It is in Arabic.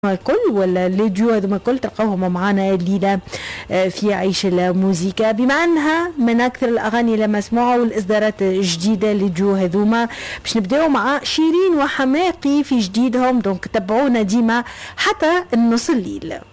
الكل ولا الديو هذوما الكل تلقاوهم معانا الليله في عيش الموسيقى، بما انها من اكثر الاغاني اللي مسموعه والاصدارات الجديده للديو هذوما. باش نبداو مع شيرين وحماقي في جديدهم، دونك تابعونا ديما حتى النص الليل.